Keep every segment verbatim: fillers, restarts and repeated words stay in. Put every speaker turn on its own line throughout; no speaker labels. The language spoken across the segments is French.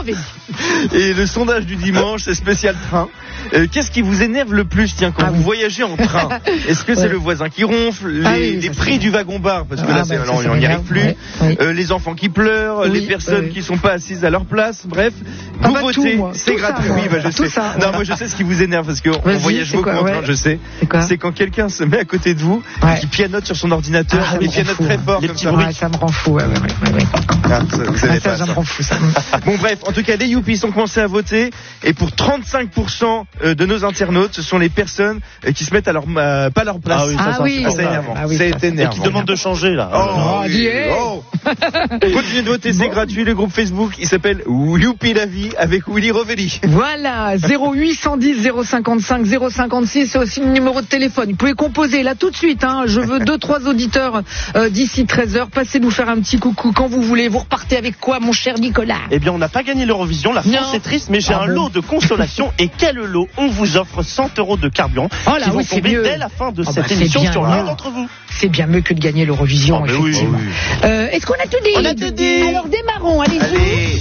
Revelli.
Et le sondage du dimanche, c'est spécial train. Euh, qu'est-ce qui vous énerve le plus, tiens, quand
ah
vous
oui.
voyagez en train? Est-ce que c'est
ouais.
le voisin qui ronfle, les,
ah oui,
les
ça,
prix du wagon-bar, parce que
ah
là,
bah,
c'est,
ça,
non,
ça
on n'y arrive plus,
ouais, ouais.
Euh, les enfants qui pleurent,
oui,
les personnes
oui.
qui sont pas assises à leur place, bref,
ah
vous
bah,
votez,
tout,
c'est
tout
gratuit.
ça,
Oui, bah, je
tout
sais.
ça,
non,
ouais.
moi, je sais ce qui vous énerve, parce qu'on
Vas-y,
voyage
c'est
beaucoup
quoi,
en
ouais.
train, je sais.
C'est quoi?
C'est quand quelqu'un se met à côté de vous,
ouais.
et qui pianote sur son ordinateur,
ah,
mais pianote
fou,
très
hein.
fort,
les
comme
petits
ça.
bruits. Ouais, ça me rend fou, ouais, ouais, ouais, ouais.
Ah, ça, vous savez
ah, ça,
pas,
ça
ça.
me rend fou, ça.
Bon, bref, en tout cas, les Youpies ont commencé à voter, et pour trente-cinq pour cent de nos internautes, ce sont les personnes qui se mettent à leur, euh, pas à leur place.
Ah oui, ça,
ah,
ça,
oui.
c'est énervant.
Ah oui,
c'est
ça,
énervant.
Et qui demandent de changer, là.
Oh,
Oh,
oui.
dis, hey.
Oh. Continuez de voter, c'est
Bon.
gratuit. Le groupe Facebook, il s'appelle Youpi la vie avec Willy Revelli.
Voilà, zéro huit un zéro zéro cinquante-cinq zéro cinquante-six, c'est aussi le numéro de téléphone. Vous pouvez composer là tout de suite, hein. Je veux deux, trois auditeurs euh, d'ici treize heures. Passez nous faire un petit coucou quand vous voulez. Vous repartez avec quoi, mon cher Nicolas?
Eh bien, on n'a pas gagné l'Eurovision, la France
Non.
est triste, mais j'ai
Ah
un
bon.
lot de consolation. Et quel lot? On vous offre cent euros de carburant
Oh là,
qui vont
oui, c'est
tomber
mieux.
dès la fin de
Oh
cette
bah, c'est
émission
bien
sur
mieux.
l'un d'entre vous.
C'est bien mieux que de gagner l'Eurovision,
Oh, mais oui,
effectivement.
oui.
Euh, est-ce qu'on a tout dit?
On a tout dit.
Alors démarrons, allez-y.
Allez.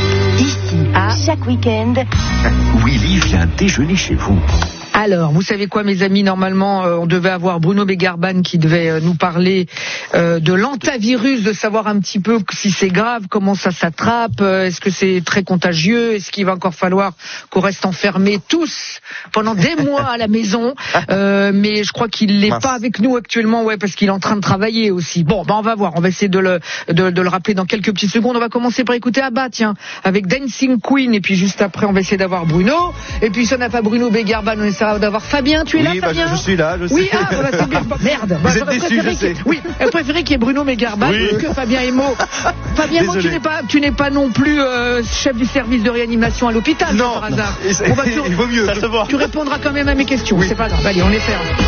Ici,
Ah.
chaque week-end,
Willy vient déjeuner chez vous.
Alors, vous savez quoi, mes amis, normalement, euh, on devait avoir Bruno Begarban qui devait euh, nous parler euh, de l'antavirus, de savoir un petit peu si c'est grave, comment ça s'attrape, euh, est-ce que c'est très contagieux, est-ce qu'il va encore falloir qu'on reste enfermés tous pendant des mois à la maison, euh, mais je crois qu'il n'est
Mince.
pas avec nous actuellement, ouais, parce qu'il est en train de travailler aussi. Bon, ben on va voir, on va essayer de le, de, de le rappeler dans quelques petites secondes. On va commencer par écouter Abba, tiens, avec Dancing Queen, et puis juste après, on va essayer d'avoir Bruno, et puis si on n'a pas Bruno Begarban, on essaiera d'avoir Fabien. Tu es là,
Oui, bah,
Fabien?
je, je suis là, je sais.
Oui, ah, bah, c'est bien. Bon, merde. Bah,
Vous êtes
j'aurais
déçus,
préféré
je sais.
qu'il- Oui, elle préférait qu'il y ait Bruno Begarban
Oui.
que Fabien Emo. Fabien Emo, tu
Désolé.
n'es pas, tu n'es pas non plus euh, chef du service de réanimation à l'hôpital,
Non,
par hasard.
Et c'est-
Bon, bah, tu,
il vaut mieux.
Ça se voit.
tu répondras quand même à mes questions.
Oui.
C'est pas grave. Allez, on est ferme.